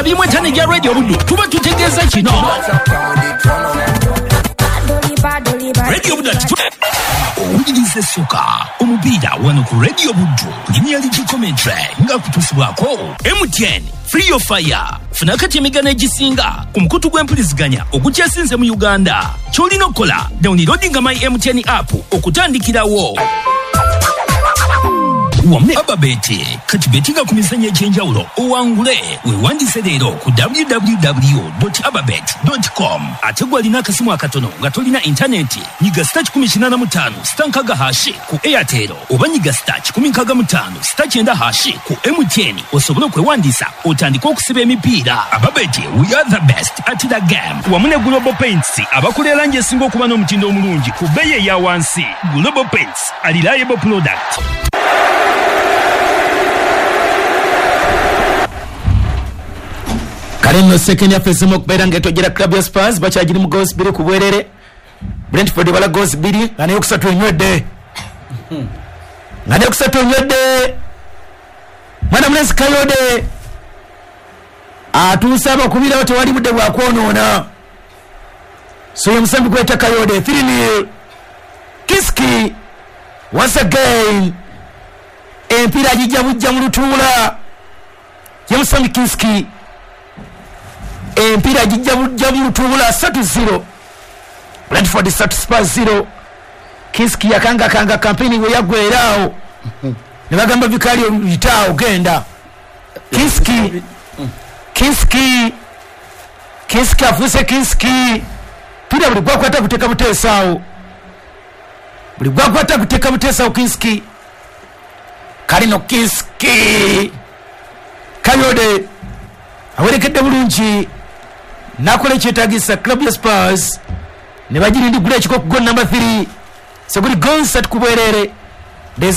osabye mwetane gya radio buddu tuba tutegeeza kino radio buddu owuliriza essuka omupiira wano ku radio buddu premier league commentary nga kutusibwako MTN free your fire funa kati emigano egisinga ku mukutu gw'empuliziganya ogukyasinze mu Uganda kyolina okukola downloadinga my MTN app okutandikirawo wamne ababete kati betinga ku mizanyo egy'enjawulo owangule weewandise leero ku www.ababet.com ate gwalina akasimu akatono nga tolina intaneti nyiga *85 stankaga hashi ku Airtel oba nyiga *165 *9 hashi ku MTN osobole okwewandiisa otandika okusiba emipiira. Ababete we are the best at the game. Wamune Global Paints abakolera nje esinga okuba n'omutindo omulungi ku bbeeyi eya wansi. Global Paints a reliable product. Kareno second half esimo kubera ngetojera club ya Spurs bachagiri mu goals biri kubwerere Brentford bala goals biri ngane yokusatu enywedde ngane yokusatu enywedde mwana mlezi Kayode atusaba kubira wote wali budde bwa kwonona so yamsambi kweta Kayode 3-0 Kiski once again empira jijja bujja mu lutula yamsambi Kiski empira jijja mu lutula 3-0 Brentford 3 Spurs 0 Kiski yakanga campaign we yagwerao nebagamba vikali bitao genda Kiski afuse Kiski pira buli gwakwata kuteka butesao Kiski Karino Kiski Kayode awerekedde bulungi nakola kyetagisa club ya Spurs ne bajiri ndi gula ekiko ku goal number 3 seguli goal set kubwerere